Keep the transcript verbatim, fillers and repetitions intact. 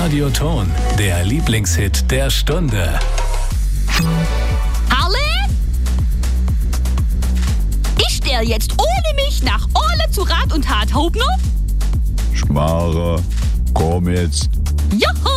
Radioton, der Lieblingshit der Stunde. Harle? Ich stell jetzt ohne mich nach Orle zu Rat und Tat, Hauptner. Schmarre, komm jetzt. Juhu!